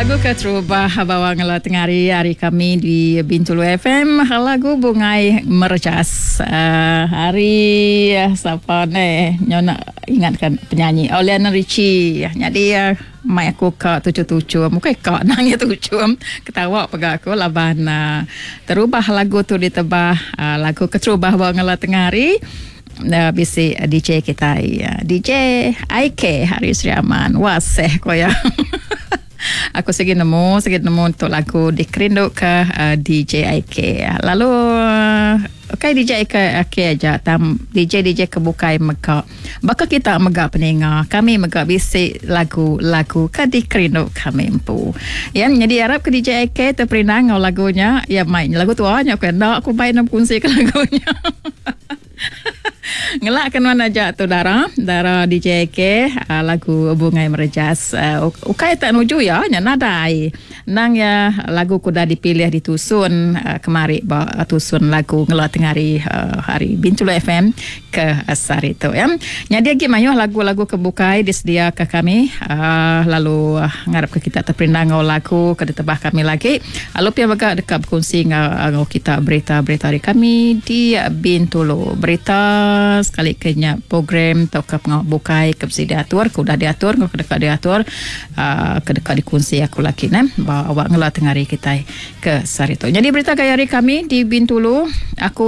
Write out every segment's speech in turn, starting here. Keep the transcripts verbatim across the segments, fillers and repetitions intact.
Lagu Ketrubah bawa ngela tengari hari kami di Bintulu F M. Lagu Bungai Merjas. Uh, hari uh, siapa ni? Nyona ingatkan penyanyi Oliana Richie. Jadi uh, mai aku ka tucu-tucu. Muka ka nangis tucu. Ketawa pega aku laban uh, terubah lagu tu ditebah uh, lagu Ketrubah bawa ngela tengari. Uh, bisi uh, D J kita uh, D J I K Haris Riaman. Waseh koya. Aku segi nemu, segi nemu untuk lagu Dikerindu ke uh, D J I K. Lalu uh, okay, D J I K aja tam D J D J kebukai mega. Baka kita mega peninga. Kami mega bisi lagu-lagu ke Dikerindu kami empu. Ya, jadi harap ke D J I K terperinang lagunya. Ya main lagu tu hanya aku nak aku main nak kunci ke lagunya. Ngelak kan mana aja tu Dara Dara D J K uh, lagu Bungai Merjas uh, ukai tak nuju ya nadai nang ya lagu kuda dipilih ditusun uh, kemari ba tusun lagu ngelak tengari uh, hari Bintulu F M ke asar itu ya nyadi lagi mayuh lagu-lagu kebukai disedia ke kami uh, lalu uh, ngarap ke kita terperinang lagu ke ditebah kami lagi lalu pia baga dekat berkongsi ngau kita berita-berita dari kami di Bintulu berita sekali kenya program atau ke bukai ke mesti diatur ke udah diatur ke dekat diatur uh, ke dekat dikunci aku lagi nah bawa awak ngelah tengari kita ke sarito. Jadi berita gaya hari kami di Bintulu aku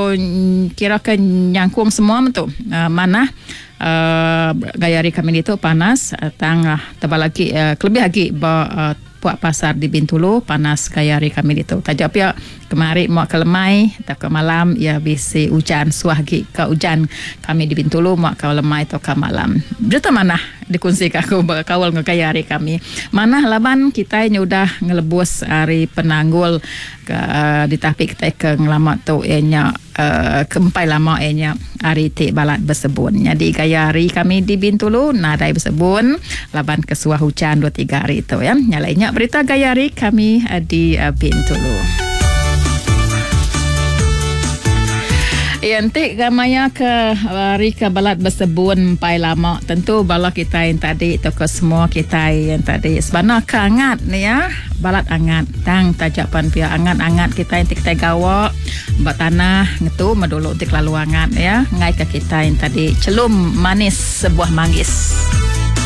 kirakan nyangkung semua betul uh, mana uh, gaya hari kami itu panas uh, tangah tebal lagi uh, lebih lagi bawa uh, puak pasar di Bintulu panas gaya hari kami itu tajap ya kemari mau ke lemai atau ke malam ya bisi hujan suahgi ke hujan kami di Bintulu mau ke lemai atau ke malam berita mana dikunci aku kawal ngegaya hari kami mana laban kita ini udah ngelebus hari penanggul ke uh, ditahpi kita ke ngelamat tu enya uh, kempai lama enya hari ti balat bersebun jadi gaya hari kami di Bintulu nadai bersebun laban kesuah hujan dua tiga hari itu ya nyalainya berita gaya hari kami uh, di uh, Bintulu. Yanti gamaya ke hari ke balat bersebun pai lama tentu bala kita yang tadi atau ke semua kita yang tadi sebenarnya keangat ni ya balat angat tang tajapan pia angat-angat kita yang kita gawa mbak tanah ngetu medulu untuk lalu angat ya ngai ke kita yang tadi celum manis sebuah manggis.